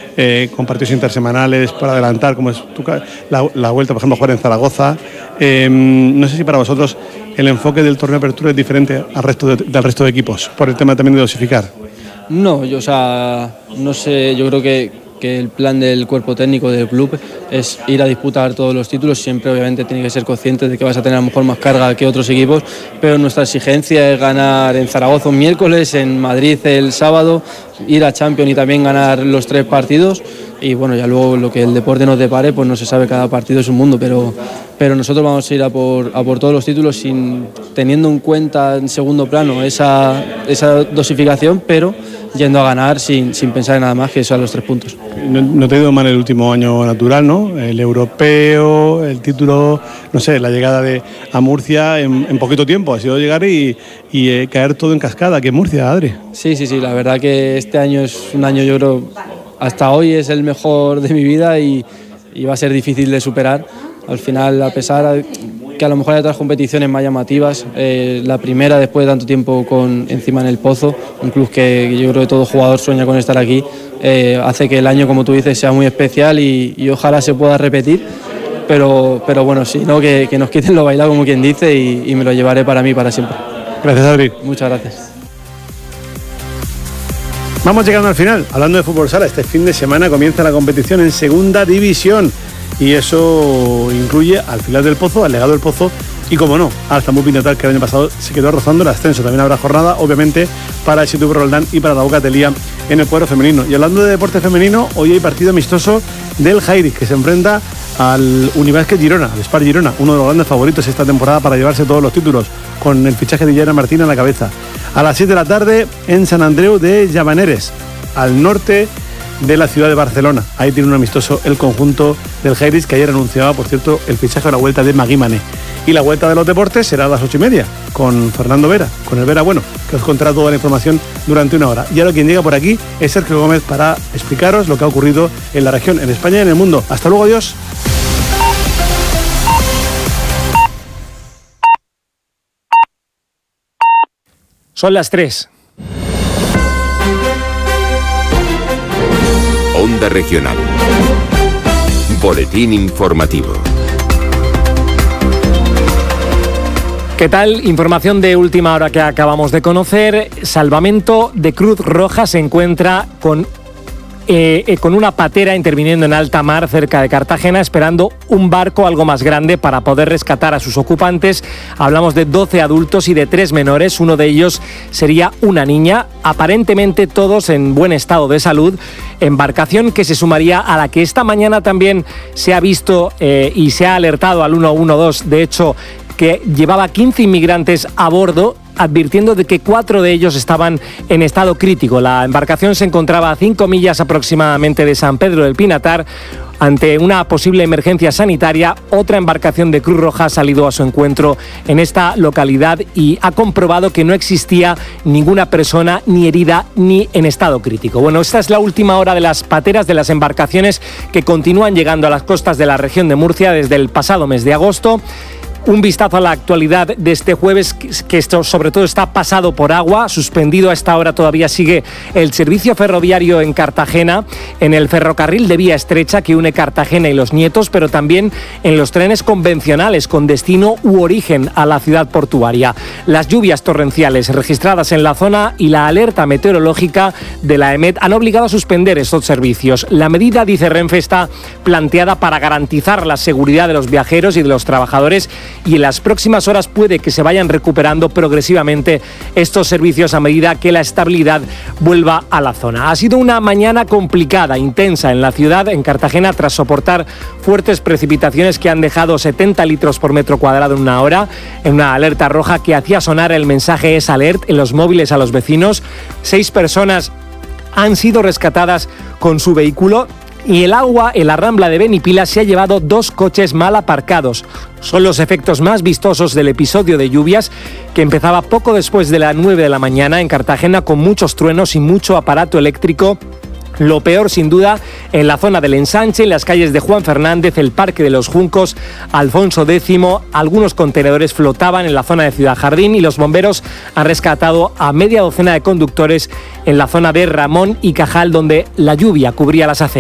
con partidos intersemanales para adelantar, como es la vuelta, por ejemplo, a jugar en Zaragoza. No sé si para vosotros el enfoque del torneo de apertura es diferente al del resto de equipos, por el tema también de dosificar. No, no sé, yo creo que el plan del cuerpo técnico del club es ir a disputar todos los títulos. Siempre obviamente tienes que ser consciente de que vas a tener a lo mejor más carga que otros equipos, pero nuestra exigencia es ganar en Zaragoza un miércoles, en Madrid el sábado, ir a Champions y también ganar los 3 partidos. Y bueno, ya luego lo que el deporte nos depare, pues no se sabe, cada partido es un mundo, pero nosotros vamos a ir a por todos los títulos, teniendo en cuenta en segundo plano esa dosificación, pero yendo a ganar sin pensar en nada más que eso, a los 3 puntos. No te ha ido mal el último año natural, ¿no? El europeo, el título, no sé, la llegada a Murcia en poquito tiempo. Ha sido llegar y caer todo en cascada, que es Murcia, Adri. Sí, la verdad que este año es un año, yo creo, hasta hoy es el mejor de mi vida y va a ser difícil de superar. Al final, a pesar que a lo mejor hay otras competiciones más llamativas, la primera después de tanto tiempo encima en el Pozo, un club que yo creo que todo jugador sueña con estar aquí, hace que el año, como tú dices, sea muy especial y ojalá se pueda repetir, pero bueno, si no, que nos quiten lo bailado, como quien dice, y me lo llevaré para mí para siempre. Gracias, Adri. Muchas gracias. Vamos llegando al final. Hablando de fútbol sala, este fin de semana comienza la competición en segunda división y eso incluye al Filial del Pozo, al Legado del Pozo y, como no, al Zambupi Natal, que el año pasado se quedó rozando el ascenso. También habrá jornada, obviamente, para el Situb Roldán y para la Boca Telía en el cuadro femenino. Y hablando de deporte femenino, hoy hay partido amistoso del Jairis, que se enfrenta al Unibásquet Girona, al Spar Girona, uno de los grandes favoritos esta temporada para llevarse todos los títulos, con el fichaje de Yana Martín a la cabeza. A las 7 de la tarde en Sant Andreu de Llavaneres, al norte de la ciudad de Barcelona. Ahí tiene un amistoso el conjunto del Jairis, que ayer anunciaba, por cierto, el fichaje a la vuelta de Magui Mané. Y la vuelta de los deportes será a las 8:30 con Fernando Vera, con el Vera Bueno, que os contará toda la información durante una hora. Y ahora quien llega por aquí es Sergio Gómez para explicaros lo que ha ocurrido en la región, en España y en el mundo. Hasta luego, adiós. Son las 3. Onda Regional. Boletín informativo. ¿Qué tal? Información de última hora que acabamos de conocer. Salvamento de Cruz Roja se encuentra con una patera interviniendo en alta mar cerca de Cartagena, esperando un barco algo más grande para poder rescatar a sus ocupantes. Hablamos de 12 adultos y de 3 menores. Uno de ellos sería una niña, aparentemente todos en buen estado de salud. Embarcación que se sumaría a la que esta mañana también se ha visto y se ha alertado al 112, de hecho, que llevaba 15 inmigrantes a bordo, advirtiendo de que 4 de ellos estaban en estado crítico. La embarcación se encontraba a 5 millas aproximadamente de San Pedro del Pinatar. Ante una posible emergencia sanitaria, otra embarcación de Cruz Roja ha salido a su encuentro en esta localidad y ha comprobado que no existía ninguna persona ni herida ni en estado crítico. Bueno, esta es la última hora de las pateras, de las embarcaciones que continúan llegando a las costas de la región de Murcia desde el pasado mes de agosto. Un vistazo a la actualidad de este jueves, que esto sobre todo está pasado por agua. Suspendido a esta hora todavía sigue el servicio ferroviario en Cartagena, en el ferrocarril de vía estrecha que une Cartagena y Los Nietos, pero también en los trenes convencionales con destino u origen a la ciudad portuaria. Las lluvias torrenciales registradas en la zona y la alerta meteorológica de la EMET han obligado a suspender estos servicios. La medida, dice Renfe, está planteada para garantizar la seguridad de los viajeros y de los trabajadores, y en las próximas horas puede que se vayan recuperando progresivamente estos servicios a medida que la estabilidad vuelva a la zona. Ha sido una mañana complicada, intensa en la ciudad, en Cartagena, tras soportar fuertes precipitaciones que han dejado 70 litros por metro cuadrado en una hora, en una alerta roja que hacía sonar el mensaje Es Alert en los móviles a los vecinos. 6 personas han sido rescatadas con su vehículo. Y el agua en la Rambla de Benipila se ha llevado 2 coches mal aparcados. Son los efectos más vistosos del episodio de lluvias que empezaba poco después de las 9 de la mañana en Cartagena, con muchos truenos y mucho aparato eléctrico. Lo peor, sin duda, en la zona del Ensanche, en las calles de Juan Fernández, el Parque de los Juncos, Alfonso X. Algunos contenedores flotaban en la zona de Ciudad Jardín y los bomberos han rescatado a media docena de conductores en la zona de Ramón y Cajal, donde la lluvia cubría las aceras.